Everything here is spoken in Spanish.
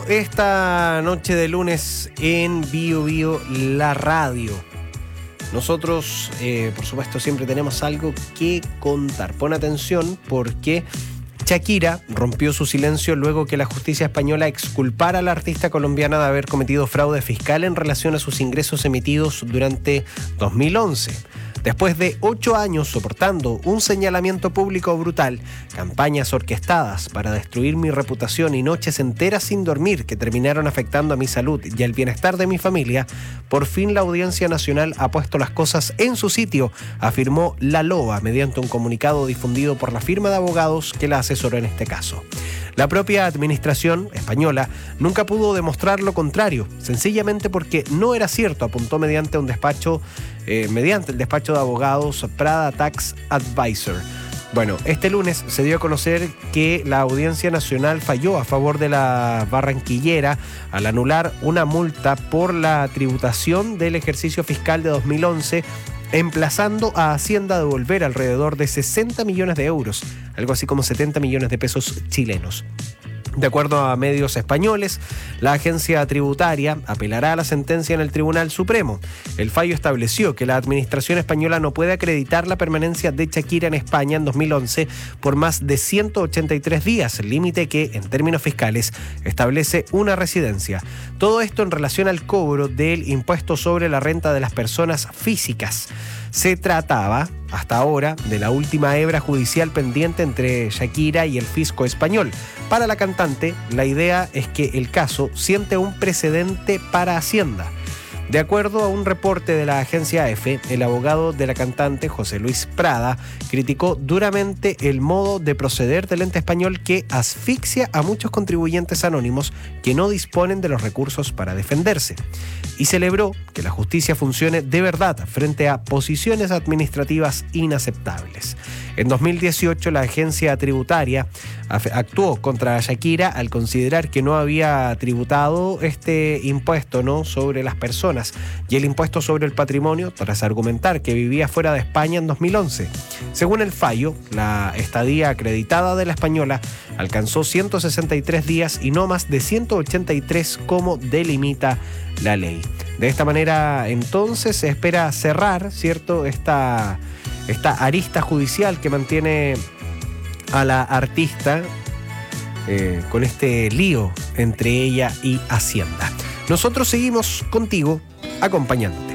esta noche de lunes en Bio Bio, la radio. Nosotros, por supuesto, siempre tenemos algo que contar. Pon atención porque Shakira rompió su silencio luego que la justicia española exculpara a la artista colombiana de haber cometido fraude fiscal en relación a sus ingresos emitidos durante 2011. Después de 8 años soportando un señalamiento público brutal, campañas orquestadas para destruir mi reputación y noches enteras sin dormir que terminaron afectando a mi salud y al bienestar de mi familia, por fin la Audiencia Nacional ha puesto las cosas en su sitio, afirmó La Loba mediante un comunicado difundido por la firma de abogados que la asesoró en este caso. La propia administración española nunca pudo demostrar lo contrario, sencillamente porque no era cierto, apuntó mediante el despacho de abogados Prada Tax Advisor. Bueno, este lunes se dio a conocer que la Audiencia Nacional falló a favor de la barranquillera al anular una multa por la tributación del ejercicio fiscal de 2011, emplazando a Hacienda a devolver alrededor de 60 millones de euros, algo así como 70 millones de pesos chilenos. De acuerdo a medios españoles, la agencia tributaria apelará a la sentencia en el Tribunal Supremo. El fallo estableció que la administración española no puede acreditar la permanencia de Shakira en España en 2011 por más de 183 días, límite que, en términos fiscales, establece una residencia. Todo esto en relación al cobro del impuesto sobre la renta de las personas físicas. Se trataba, hasta ahora, de la última hebra judicial pendiente entre Shakira y el fisco español. Para la cantante, la idea es que el caso siente un precedente para Hacienda. De acuerdo a un reporte de la agencia EFE, el abogado de la cantante, José Luis Prada, criticó duramente el modo de proceder del ente español que asfixia a muchos contribuyentes anónimos que no disponen de los recursos para defenderse. Y celebró que la justicia funcione de verdad frente a posiciones administrativas inaceptables. En 2018, la agencia tributaria actuó contra Shakira al considerar que no había tributado este impuesto, ¿no?, sobre las personas y el impuesto sobre el patrimonio, tras argumentar que vivía fuera de España en 2011. Según el fallo, la estadía acreditada de la española alcanzó 163 días y no más de 183 como delimita la ley. De esta manera, entonces, se espera cerrar, ¿cierto?, esta arista judicial que mantiene a la artista con este lío entre ella y Hacienda. Nosotros seguimos contigo acompañándote.